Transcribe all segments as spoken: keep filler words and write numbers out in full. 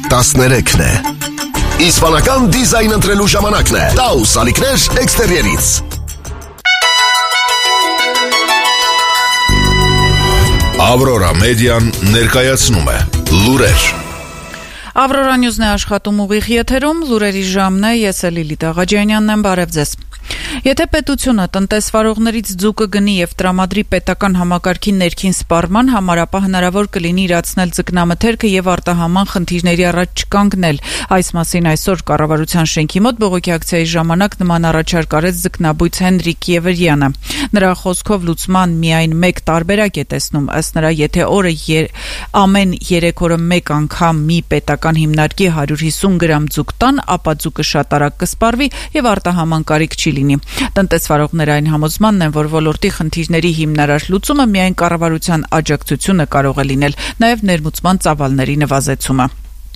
տասներեքն է։ Իսպանական դիզայն ընտրելու ժամանակն է։ Taus ալիքներ էքստերիերից։ Aurora Median ներկայացնում է լուրեր։ Aurora News-ն է աշխատում ուղիղ եթերում, լուրերի ժամն է, ես էլ Լիլիթ Աղաջանյանն եմ, բարև ձեզ։ Եթե պետությունը տնտեսվարողներից ձուկը գնի եւ տրամադրի պետական համակարգի ներքին սպառման համար, ապա հնարավոր կլինի իրացնել ձկնամթերքը եւ արտահանման խնդիրների առաջ չկանգնել։ Այս մասին այսօր կառավարության շենքի մոտ բողոքի ակցիայի ժամանակ նման առաջարկ արեց ձկնաբույծ Հենրիկ Եվերյանը։ Նրա խոսքով լուծման միայն մեկ տարբերակ է տեսնում, ըստ նրա, եթե օրը եր, ամեն երեք օրը մեկ անգամ մի պետական հիմնարկի հարյուր հիսուն գրամ ձուկ տան, ապա ձուկը շատ արագ կսպառվի եւ արտահանման կարիք չի լինի։ Տնտեսվարողները այն համոզմանն են, որ ոլորտի խնդիրների հիմնարար լուծումը միայն կառավարության աջակցությունը կարող է լինել, նաև ներմուծման ծավալների նվազեցումը։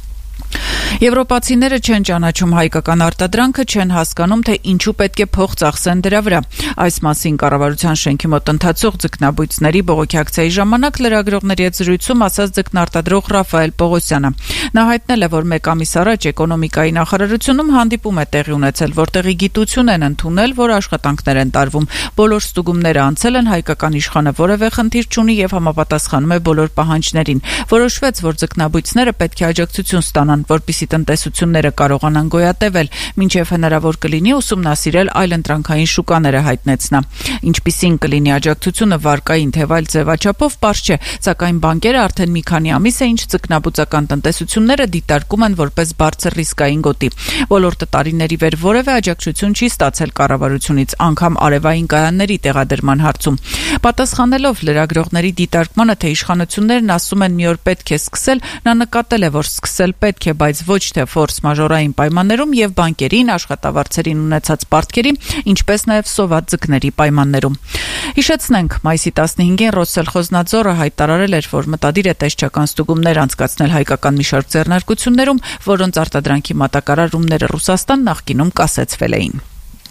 Եվրոպացիները չեն ճանաչում հայկական արտադրանքը, չեն հասկանում, թե ինչու պետք է փող ծախսեն դրա վրա։ Այս մասին կառավարության շենքի մոտ ընթացող ձկնաբույծների բողոքի ակցիայի ժամանակ լրագրողների հետ զրույցում ասաց ձկնարտադրող Ռաֆայել Պողոսյանը։ Նա հայտնել է, որ մեկ ամիս առաջ էկոնոմիկայի նախարարությունում հանդիպում է տեղի ունեցել, որտեղի գիտություն են ընդունել, որ աշխատանքներ են տարվում։ Բոլոր ստուգումները անցել են, հայկական իշխանը որևէ խնդիր չունի եւ համապատասխանում է բոլոր պահանջներին։ Որոշվեց, որ ձկնաբույծները պետք է աջակցություն ստանան, որպեսզի տնտեսությունները կարողանան գոյատևել, մինչև հնարավոր կլինի ուսումնասիրել այլընտրանքային շուկաները, հայտնեց նա։ Ինչպիսին կլինի աջակցությունը վարկային թե այլ ձևաչափով, պարզ չէ, սակայն բանկերը արդեն մի քանի ամիս է ինչ ձկնաբուծական տնտեսությունները դիտարկում են որպես բարձր ռիսկային գոտի։ Ոլորտը տարիների վեր որևէ աջակցություն չի ստացել կառավարությունից, անգամ արևային կայանների տեղադրման հարցում։ Պատասխանելով լրագրողների դիտարկմանը, թե իշխանություններն ասում են մի օր պետք է սկսել, նա նկատել է, որ սկսել պետք է, բայց ոչ թե ֆորս մաժորային պայմաններում եւ բանկերին, աշխատավարձերին ունեցած պարտքերի, ինչպես նաեւ սոված ձկների պայմաններում։ Հիշեցնենք, մայիսի տասնհինգին Ռոսսելխոզնadzորը հայտարարել էր, որ մտադիր է տեսչական ստուգումներ անցկացնել հայկական մի շարք ձեռնարկություններում, որոնց արտադրանքի մատակարարումները Ռուսաստան նախկինում կասեցվել էին։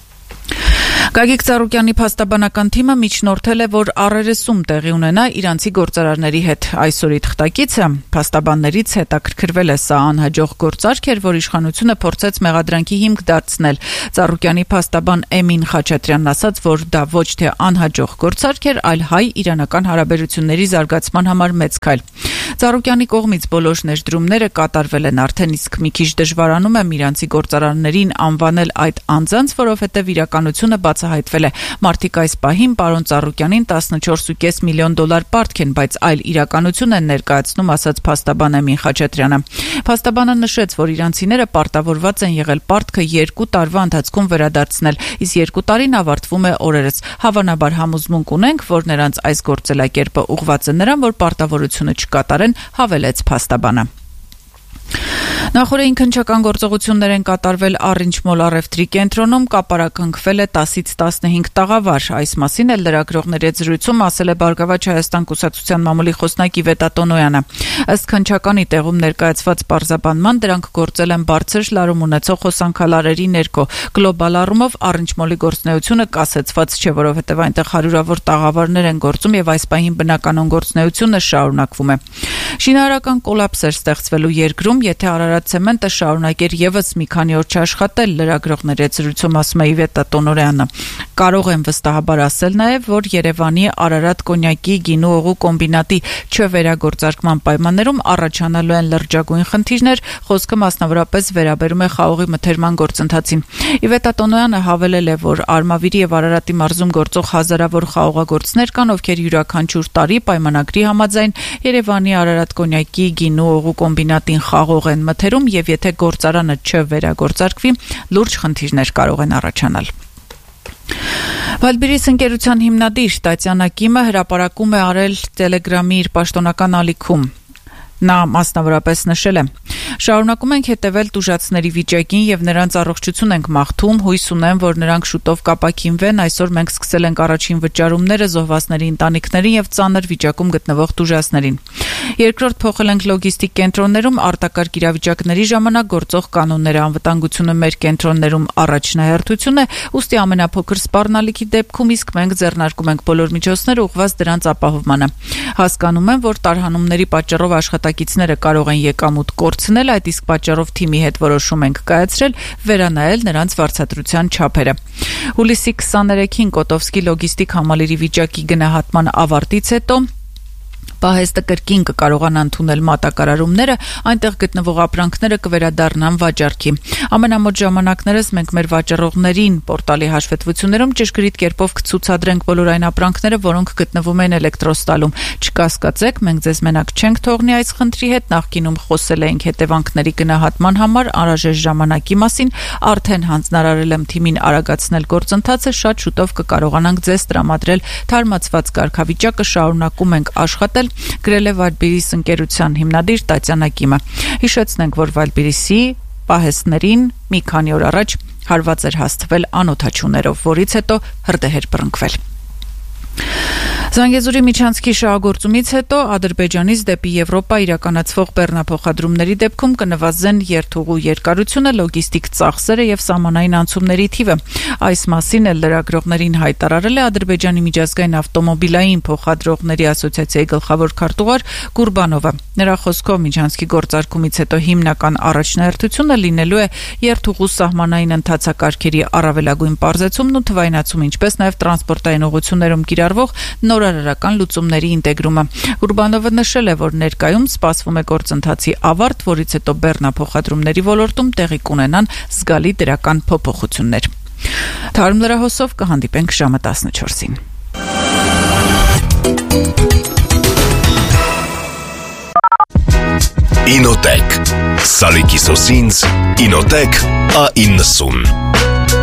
Գագիկ Ծառուկյանի փաստաբանական թիմը միջնորդել է, որ առերեսում տեղի ունենա իրանցի գործարարների հետ։ Այսօրի թղթակիցը փաստաբաններից հետաքրքրվել է, սա անհաջող գործարք էր, որ իշխանությունը փորձեց մեղադրանքի հիմք դարձնել։ Ծառուկյանի փաստաբան Էմին Խաչատրյանն ասաց, որ դա ոչ թե անհաջող գործարք էր, այլ հայ-իրանական հարաբերությունների զարգացման համար մեծ քայլ։ Ծառուկյանի կողմից բոլոր ներդրումները կատարվել են արդեն, իսկ մի քիչ դժվարանում է իրանցի գործարարներին անվանել այդ անձանց, որովհետև իրականությունը բացահայտվել է։ Մարդիկ այս պահին պարոն Ծառուկյանին տասնչորս կόμμα պենս միլիոն դոլար պարտք են, բայց այլ իրականություն են ներկայացնում, ասաց փաստաբան Էմին Խաչատրյանը։ Փաստաբանը նշեց, որ իրանցիները պարտավորված են եղել պարտքը երկու տարվա ընթացքում վերադարձնել, իսկ երկու տարին ավարտվում է օրերս։ Հավանաբար համոզմունք ունենք, որ նրանց այս գործելակերպը ուղղված է նրան, որ պարտավորությունը չկատարեն, հավելեց փաստաբանը։ Նախորդին քննչական գործողություններ են կատարվել Առինջ-Մոլ առևտրի կենտրոնում, կապարակնքվել է տասից տասնհինգ տաղավար։ Այս մասին էլ լրագրողների հետ զրույցում ասել է Բարգավաճ Հայաստան կուսակցության մամուլի խոսնակ Իվետ Ատոնոյանը։ Ըստ քննչականի տեղում ներկայացված պարզաբանման, դրանք գործել են բարձր լարում ունեցող հոսանքալարերի ներքո։ Գլոբալ առումով Առինջ-Մոլի գործունեությունը կասեցված չէ, որովհետև այնտեղ հարյուրավոր տաղավարներ են գործում եւ այս պահին բնականon գործունեությունը շարունակվում է։ Շինարարական կոլապս էր ստեղծվելու երկրում, եթե Արարատ ցեմենտը շարունակեր եւս մի քանի օր չաշխատել, լրագրողների հետ զրույցում ասում է Իվետ Ատոնոյանը։ Կարող եմ վստահաբար ասել նաեւ, որ Երևանի Արարատ կոնյակի գինու օղու կոմբինատի չվերագործարկման պայմաններում առաջանալու են լրջագույն խնդիրներ, խոսքը մասնավորապես վերաբերում է խաղողի մթերման գործընթացին։ Իվետ Ատոնոյանը հավելել է, որ Արմավիրի եւ Արարատի մարզում գործող հազարավոր խաղողագործներ կան, ովքեր յուրաքանչյուր տարի պայմանագրի համաձայն Երևանի Արարատ կոնյակի գինու օղու կոմբինատին խաղող են մթերում եւ եթե գործարանը չվերագործարկվի, լուրջ խնդիրներ կարող են առաջանալ։ Վալբիրիս ընկերության հիմնադիր Տատյանա Կիմը հրապարակում է արել Տելեգրամի իր պաշտոնական ալիքում։ Նա մասնավորապես նշել է. Շարունակում ենք հետևել տուժածների վիճակին եւ նրանց առողջություն ենք մաղթում, հույս ունեմ, որ նրանք շուտով կապակինվեն, այսօր մենք սկսել ենք առաջին վճարումները զոհվածների ընտանիքներին եւ ծանր վիճակում գտնվող տուժածներին։ Երկրորդ փոխել ենք լոգիստիկ կենտրոններում արտակարգ իրավիճակների ժամանակ գործող կանոնները, անվտանգությունը մեր կենտրոններում առաջնահերթություն է, ուստի ամենափոքր սպառնալիքի դեպքում իսկ մենք ձեռնարկում ենք բոլոր միջոցները ուղղված դրանց ապահովմանը։ Հասկանում եմ, որ տարհանումների պատճառով աշխատակիցները կարող են եկամուտ կորցնել, ստանձնել, այդ իսկ պատճառով թիմի հետ որոշում ենք կայացրել վերանայել նրանց վարձատրության չափերը։ Հուլիսի քսաներեքին Կոտովսկի լոգիստիկ համալիրի վիճակի գնահատման ավարտից հետո պահեստը կրկին կկարողանա ընդունել մատակարարումները, այնտեղ գտնվող ապրանքները կվերադառնան վաճառքի։ Ամենամոտ ժամանակներս մենք մեր վաճառողներին պորտալի հաշվետվություններում ճշգրիտ կերպով կցուցադրենք բոլոր այն ապրանքները, որոնք գտնվում են էլեկտրոստալում։ Չկասկածեք, մենք ձեզ մենակ չենք թողնի այս խնդրի հետ, նախկինում խոսել էինք հետևանքների գնահատման համար անհրաժեշտ ժամանակի մասին, արդեն հանձնարարել եմ թիմին արագացնել գործընթացը, շատ շուտով կկարողանանք ձեզ տրամադրել թարմացված կարգավիճակը, շարունակում ենք աշխատել, գրել է Վայլբիրիս ընկերության հիմնադիր Տատյանա Կիմը։ Հիշեցնենք, որ Վայլբիրիսի պահեստներին մի քանի օր առաջ հարված էր հաստվել անօդաչուներով, որից հետո հրդեհ էր բռնկվել։ Զանգեզուրի միջանցքի շահագործումից հետո Ադրբեջանից դեպի Եվրոպա իրականացվող բեռնափոխադրումների դեպքում կնվազեն երթուղու երկարությունը, լոգիստիկ ծախսերը եւ սահմանային անցումների թիվը։ Այս մասին էլ լրագրողներին հայտարարել է Ադրբեջանի միջազգային ավտոմոբիլային փոխադրողների ասոցիացիայի գլխավոր քարտուղար Կուրբանովը։ Նրա խոսքով միջանցքի գործարկումից հետո հիմնական առաջնահերթությունը լինելու է երթուղու սահմանային ընթացակարգերի առավելագույն պարզեցումն ու թվայնացումը, ինչպես նաեւ տրանսպորտային ուղղություններում կիրառվող նորարարական լուծումների ինտեգրումը։ Կուրբանովը նշել է, որ ներկայում սպասվում է գործընթացի ավարտ, որից հետո բեռնափոխադրումների ոլորտում տեղի կունենան զգալի դրական փոփոխություններ։ Թարմ լրահոսով կհանդիպենք ժամը տասնչորսին։ Ինոտեք Սալիկի սոսինձ Ինոտեք A իննսուն